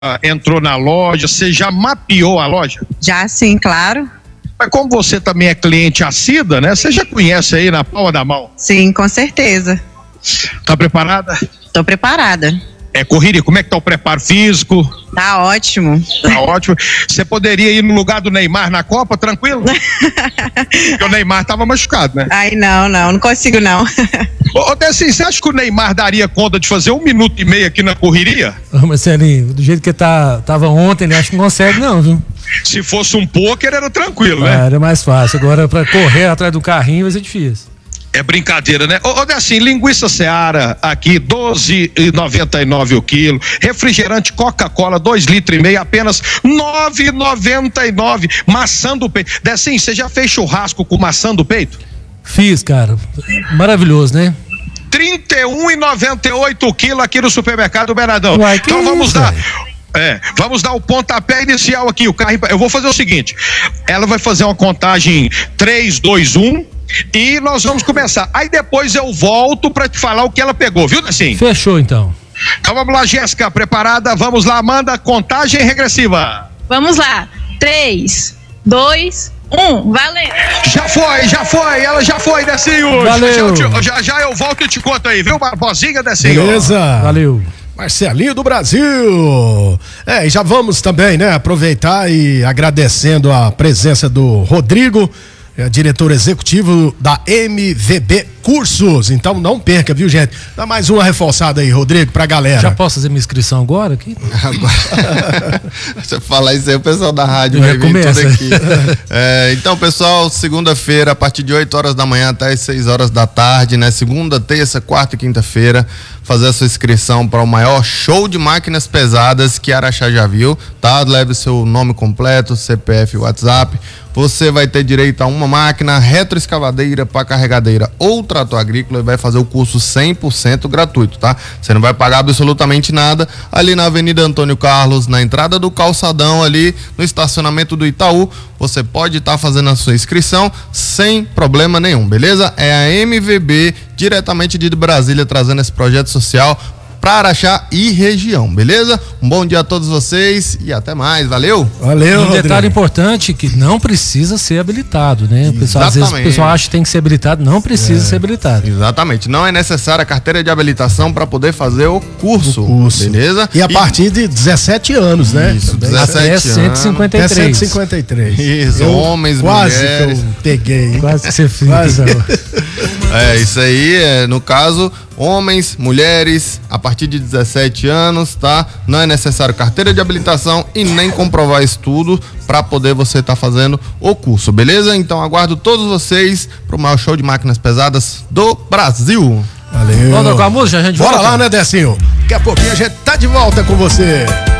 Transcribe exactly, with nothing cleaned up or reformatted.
entrou na loja, você já mapeou a loja? Já sim, claro. Mas como você também é cliente assídua, né? Você já conhece aí na palma da mão? Sim, com certeza. Tá preparada? Tô preparada. É corrida, como é que tá o preparo físico? Tá ótimo. Tá ótimo. Você poderia ir no lugar do Neymar na Copa, tranquilo? Porque o Neymar tava machucado, né? Ai, não, não, não consigo não. Ô, Decinho, você acha que o Neymar daria conta de fazer um minuto e meio aqui na correria? Ô, Marcelinho, do jeito que tá, tava ontem, ele acho que não consegue não, viu? Se fosse um pôquer, era tranquilo, né? Ah, era mais fácil. Agora, pra correr atrás do carrinho vai ser difícil. É brincadeira, né? Ô, ô Decinho, linguiça Seara aqui, doze reais e noventa e nove o quilo. Refrigerante Coca-Cola, dois litros e meio, apenas nove reais e noventa e nove. Maçã do peito. Decinho, você já fez churrasco com maçã do peito? Fiz, cara. Maravilhoso, né? trinta e um reais e noventa e oito o quilo aqui no supermercado Bernardão. Uai, que então vamos isso, dar. véio? É, vamos dar o pontapé inicial aqui. O carro, eu vou fazer o seguinte: ela vai fazer uma contagem três, dois, um e nós vamos começar. Aí depois eu volto pra te falar o que ela pegou, viu, assim? Fechou, então. Então vamos lá, Jéssica, preparada? Vamos lá, Amanda, contagem regressiva. Vamos lá. três, dois, um, valendo. Já foi, já foi, ela já foi, Decinho. Valeu. Já, já, já, já eu volto e te conto aí, viu, Barbosinha, Decinho? Beleza. Valeu. Marcelinho do Brasil. É, e já vamos também, né, aproveitar e agradecendo a presença do Rodrigo, é, diretor executivo da M V B Cursos. Então não perca, viu, gente? Dá mais uma reforçada aí, Rodrigo, pra galera. Já posso fazer minha inscrição agora aqui? Agora, você falar isso aí, o pessoal da rádio Já vai vir começa. tudo aqui. É, então, pessoal, segunda-feira, a partir de oito horas da manhã até as seis horas da tarde, né? Segunda, terça, quarta e quinta-feira, fazer a sua inscrição para o maior show de máquinas pesadas que Araxá já viu, tá? Leve seu nome completo, C P F e WhatsApp. Você vai ter direito a uma máquina, retroescavadeira, pá carregadeira ou trator agrícola e vai fazer o curso cem por cento gratuito, tá? Você não vai pagar absolutamente nada. Ali na Avenida Antônio Carlos, na entrada do calçadão ali, no estacionamento do Itaú, você pode estar tá fazendo a sua inscrição sem problema nenhum, beleza? É a M V B, diretamente de Brasília, trazendo esse projeto social para Araxá e região, beleza? Um bom dia a todos vocês e até mais, valeu! Valeu, Um Rodrigo. detalhe importante que não precisa ser habilitado, né? O pessoal, às vezes o Exatamente. pessoal acha que tem que ser habilitado, não precisa ser habilitado. Exatamente, não é necessária a carteira de habilitação para poder fazer o curso, O curso. beleza? E a partir de dezessete anos, né? Isso, Também. dezessete Até anos. cento e cinquenta e Até três. cento e cinquenta e três. Isso, Eu homens, quase mulheres. que eu peguei, hein? Quase que você fica. Quase. É, isso aí, é, no caso, homens, mulheres, a partir de dezessete anos, tá? Não é necessário carteira de habilitação e nem comprovar estudo para poder você estar fazendo o curso, beleza? Então aguardo todos vocês pro maior show de máquinas pesadas do Brasil. Valeu. Vamos com a música, a gente Bora volta. lá, né, Decinho? Daqui a pouquinho a gente tá de volta com você.